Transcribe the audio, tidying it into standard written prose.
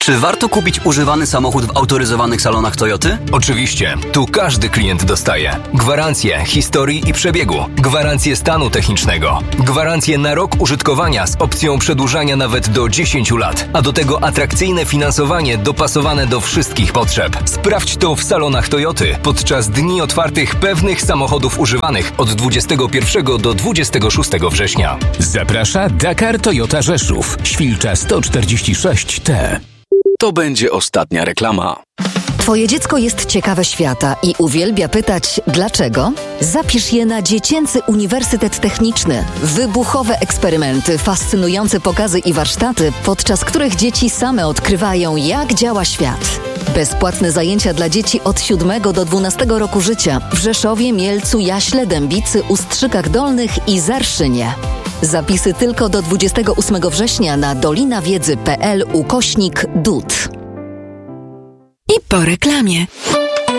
Czy warto kupić używany samochód w autoryzowanych salonach Toyoty? Oczywiście. Tu każdy klient dostaje gwarancję historii i przebiegu, gwarancję stanu technicznego, gwarancję na rok użytkowania z opcją przedłużania nawet do 10 lat, a do tego atrakcyjne finansowanie dopasowane do wszystkich potrzeb. Sprawdź to w salonach Toyoty podczas dni otwartych pewnych samochodów używanych od 21 do 26 września. Zaprasza Dakar Toyota Rzeszów, Świlcza 146T. To będzie ostatnia reklama. Twoje dziecko jest ciekawe świata i uwielbia pytać dlaczego? Zapisz je na Dziecięcy Uniwersytet Techniczny. Wybuchowe eksperymenty, fascynujące pokazy i warsztaty, podczas których dzieci same odkrywają, jak działa świat. Bezpłatne zajęcia dla dzieci od 7 do 12 roku życia w Rzeszowie, Mielcu, Jaśle, Dębicy, Ustrzykach Dolnych i Zarszynie. Zapisy tylko do 28 września na dolinawiedzy.pl/DUT. I po reklamie.